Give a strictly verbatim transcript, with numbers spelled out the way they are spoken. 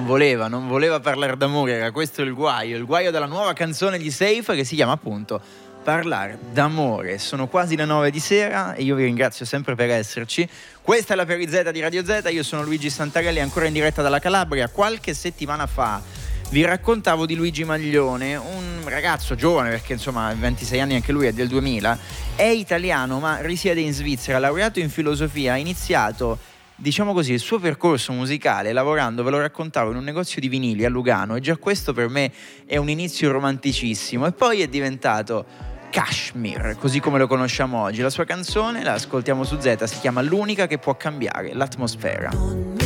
voleva, non voleva parlare d'amore, era questo il guaio, il guaio della nuova canzone di Safe che si chiama appunto Parlare d'amore. Sono quasi le nove di sera e io vi ringrazio sempre per esserci. Questa è la Perizeta di Radio Z, io sono Luigi Santarelli, ancora in diretta dalla Calabria. Qualche settimana fa vi raccontavo di Luigi Maglione, un ragazzo giovane, perché insomma ha ventisei anni anche lui, è del duemila, è italiano ma risiede in Svizzera, laureato in filosofia, ha iniziato, diciamo così, il suo percorso musicale lavorando, ve lo raccontavo, in un negozio di vinili a Lugano, e già questo per me è un inizio romanticissimo, e poi è diventato Kashmir, così come lo conosciamo oggi. La sua canzone, la ascoltiamo su Z, si chiama L'unica che può cambiare l'atmosfera.